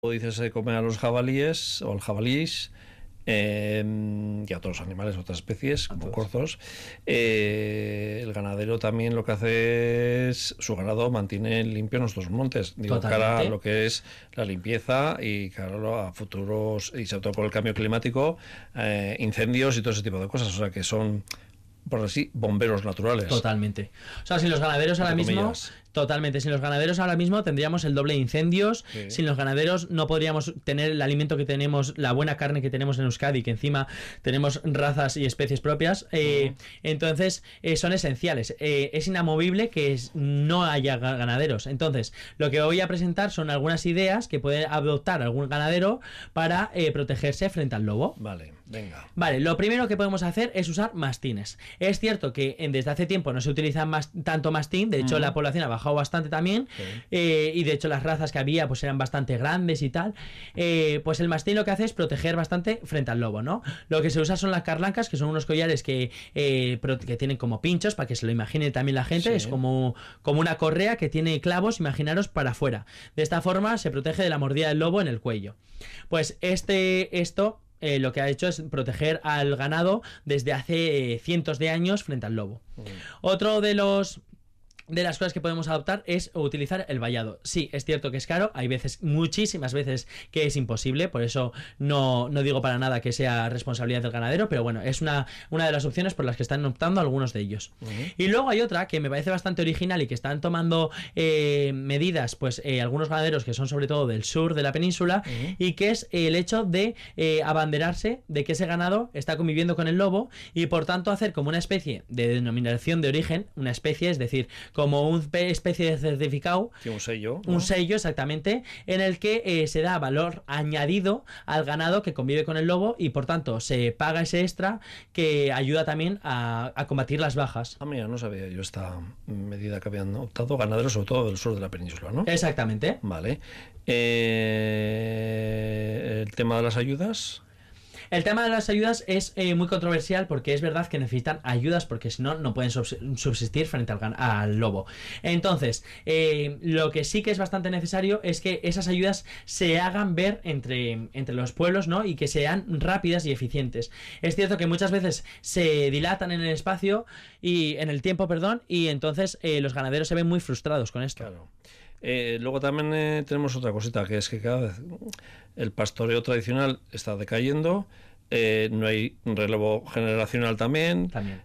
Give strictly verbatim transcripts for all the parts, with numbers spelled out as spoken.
dices se come a los jabalíes o al jabalís eh, y a otros animales, otras especies, como corzos. Eh, el ganadero también lo que hace es, su ganado mantiene limpio nuestros montes, digo, cara a lo que es la limpieza y claro, a futuros, y sobre todo por el cambio climático, eh, incendios y todo ese tipo de cosas, o sea que son, por así, bomberos naturales. Totalmente. O sea, si los ganaderos ahora mismo... Totalmente. Sin los ganaderos ahora mismo tendríamos el doble de incendios. Sí. Sin los ganaderos no podríamos tener el alimento que tenemos, la buena carne que tenemos en Euskadi, que encima tenemos razas y especies propias. Eh, uh-huh. Entonces, eh, son esenciales. Eh, es inamovible que es, no haya ganaderos. Entonces, lo que voy a presentar son algunas ideas que puede adoptar algún ganadero para eh, protegerse frente al lobo. Vale, venga. Vale, lo primero que podemos hacer es usar mastines. Es cierto que desde hace tiempo no se utiliza más, tanto mastín. De hecho, uh-huh. la población ha bajado bastante también, sí. eh, y de hecho las razas que había pues eran bastante grandes y tal. Eh, pues el mastín lo que hace es proteger bastante frente al lobo, ¿no? Lo que se usa son las carlancas, que son unos collares que, eh, que tienen como pinchos, para que se lo imagine también la gente. Sí. Es como, como una correa que tiene clavos, imaginaros, para afuera. De esta forma se protege de la mordida del lobo en el cuello. Pues este, esto Eh, lo que ha hecho es proteger al ganado desde hace eh, cientos de años frente al lobo. Uh-huh. Otro de los de las cosas que podemos adoptar es utilizar el vallado. Sí, es cierto que es caro, hay veces, muchísimas veces, que es imposible, por eso no, no digo para nada que sea responsabilidad del ganadero, pero bueno, es una, una de las opciones por las que están optando algunos de ellos. Uh-huh. Y luego hay otra que me parece bastante original y que están tomando eh, medidas, pues eh, algunos ganaderos que son sobre todo del sur de la península, uh-huh. y que es el hecho de eh, abanderarse de que ese ganado está conviviendo con el lobo y por tanto hacer como una especie de denominación de origen, una especie, es decir, como una especie de certificado, sí, un sello, ¿no? Un sello, exactamente, en el que eh, se da valor añadido al ganado que convive con el lobo y por tanto se paga ese extra que ayuda también a, a combatir las bajas. Ah, mira, no sabía yo esta medida que habían optado ganaderos, sobre todo del sur de la península, ¿no? Exactamente. Vale. Eh, el tema de las ayudas. El tema de las ayudas es eh, muy controversial porque es verdad que necesitan ayudas porque si no, no pueden subsistir frente al, al lobo. Entonces, eh, lo que sí que es bastante necesario es que esas ayudas se hagan ver entre, entre los pueblos, ¿no? Y que sean rápidas y eficientes. Es cierto que muchas veces se dilatan en el espacio y en el tiempo, perdón, y entonces eh, los ganaderos se ven muy frustrados con esto. Claro. Eh, luego también eh, tenemos otra cosita, que es que cada vez el pastoreo tradicional está decayendo, eh, no hay relevo generacional también, también.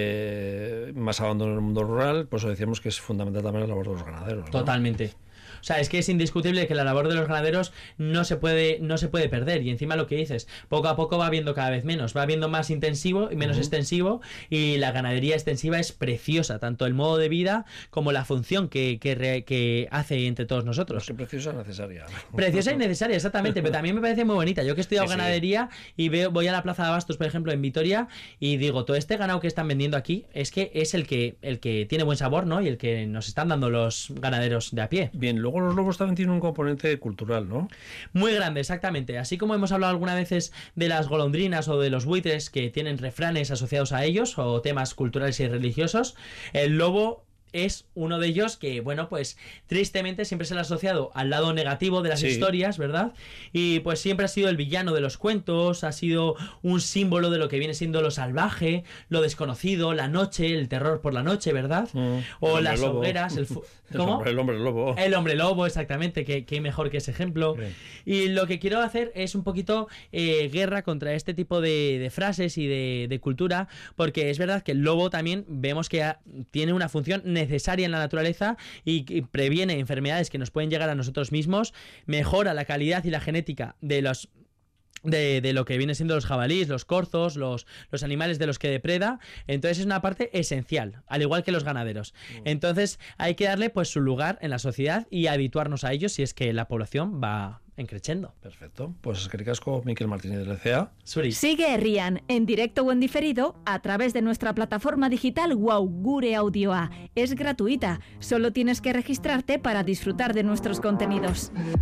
Eh, más abandono en el mundo rural, por eso decíamos que es fundamental también la labor de los ganaderos, ¿no? Totalmente. O sea, es que es indiscutible que la labor de los ganaderos no se puede no se puede perder. Y encima lo que dices, poco a poco va habiendo cada vez menos. Va habiendo más intensivo y menos uh-huh. extensivo. Y la ganadería extensiva es preciosa. Tanto el modo de vida como la función que, que, re, que hace entre todos nosotros. Es que preciosa y necesaria. Preciosa y necesaria, exactamente. Pero también me parece muy bonita. Yo que he estudiado sí, ganadería sí. y veo, voy a la Plaza de Abastos, por ejemplo, en Vitoria, y digo, todo este ganado que están vendiendo aquí es que es el que, el que tiene buen sabor, ¿no? Y el que nos están dando los ganaderos de a pie. Bien, luego los lobos también tienen un componente cultural, ¿no? Muy grande, exactamente. Así como hemos hablado algunas veces de las golondrinas o de los buitres que tienen refranes asociados a ellos o temas culturales y religiosos, el lobo es uno de ellos que, bueno, pues tristemente siempre se le ha asociado al lado negativo de las sí. historias, ¿verdad? Y pues siempre ha sido el villano de los cuentos, ha sido un símbolo de lo que viene siendo lo salvaje, lo desconocido, la noche, el terror por la noche, ¿verdad? Mm, o las lobo. hogueras, el fu- ¿Cómo? El hombre lobo. El hombre lobo, exactamente, que, que mejor que ese ejemplo. Sí. Y lo que quiero hacer es un poquito eh, guerra contra este tipo de, de frases y de, de cultura, porque es verdad que el lobo también vemos que ha, tiene una función necesaria en la naturaleza y, y previene enfermedades que nos pueden llegar a nosotros mismos, mejora la calidad y la genética de los De, de lo que viene siendo los jabalíes, los corzos, los, los animales de los que depreda. Entonces es una parte esencial, al igual que los ganaderos. Entonces hay que darle pues su lugar en la sociedad y habituarnos a ellos si es que la población va encrechendo. Perfecto, pues es que ricasco, Miquel Martínez de L C A. Suri. Sigue Herrian en directo o en diferido a través de nuestra plataforma digital Wow Gure Audioa. Es gratuita, solo tienes que registrarte para disfrutar de nuestros contenidos.